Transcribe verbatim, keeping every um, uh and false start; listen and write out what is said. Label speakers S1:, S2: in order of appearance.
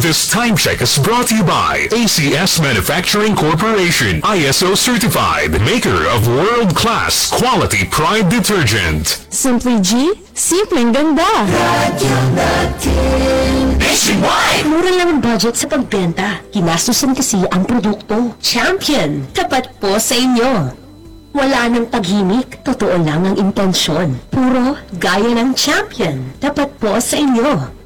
S1: This time check is brought to you by A C S Manufacturing Corporation, I S O certified, maker of world-class quality Pride detergent.
S2: Simply G, simpleng ganda.
S3: Radyo natin Nationwide!
S4: Mura lang ang budget sa pagbenta. Ginastusan kasi ang produkto. Champion, tapat po sa inyo. Wala nang paghimik, totoo lang ang intensyon. Puro gaya ng champion, tapat po sa inyo.